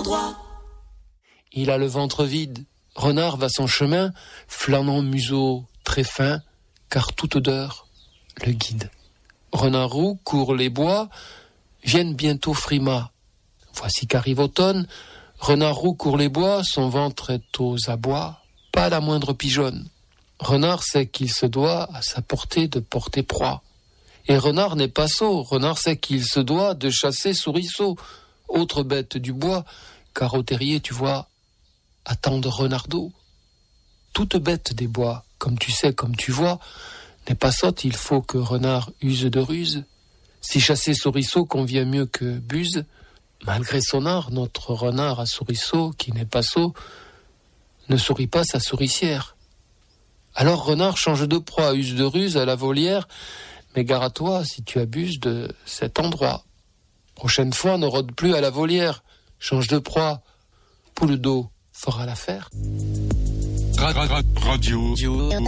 endroit. Il a le ventre vide. Renard va son chemin, flânant museau très fin, car toute odeur le guide. Renard roux court les bois, viennent bientôt frimas. Voici qu'arrive automne, Renard roux court les bois, son ventre est aux abois, pas la moindre pigeonne. Renard sait qu'il se doit à sa portée de porter proie. Et Renard n'est pas sot, Renard sait qu'il se doit de chasser souriceau, autre bête du bois, car au terrier, tu vois, attendent renardeau. Toute bête des bois, comme tu sais, comme tu vois, n'est pas sotte, il faut que Renard use de ruse. Si chasser souriceau convient mieux que buse, malgré son art, notre renard à souriceau, qui n'est pas sot, ne sourit pas sa souricière. Alors Renard change de proie, use de ruse à la volière, mais gare à toi si tu abuses de cet endroit. Prochaine fois, ne rôde plus à la volière, change de proie, poule d'eau fera l'affaire. Radio.